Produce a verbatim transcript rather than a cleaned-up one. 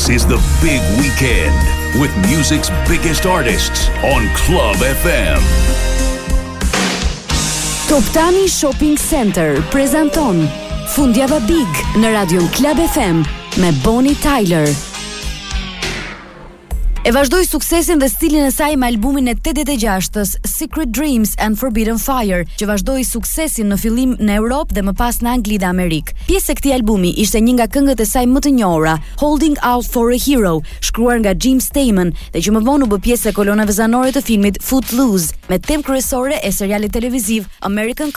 This is the big weekend with music's biggest artists on Club F M. Toptani Shopping Center prezanton Fundjava Big në radion Club F M me Bonnie Tyler. E vazhdoi suksesin dhe stilin e saj me albumin e tetëdhjetë e gjashtës Secret Dreams and Forbidden Fire, që vazhdoi suksesin në fillim në Europë dhe më pas në Angli dhe Amerikë. Pjesë e këtij albumi ishte një nga këngët e saj më të njohura, Holding Out for a Hero, shkruar nga Jim Steinman dhe që më vonë u bë pjesë e kolonave zanore të filmit Footloose, me temë kryesore e serialit televiziv American